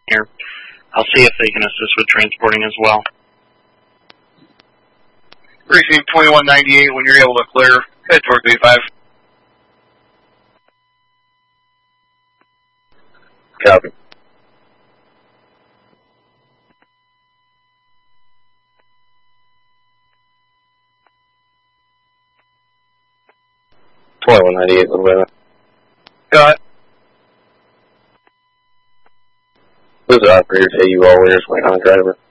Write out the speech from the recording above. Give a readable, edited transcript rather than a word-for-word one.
here. I'll see if they can assist with transporting as well. Receive 2198 when you're able to clear. Head towards B5. Copy. $21.98, little bit. Got it. Who's the operator say you all winners, my on driver?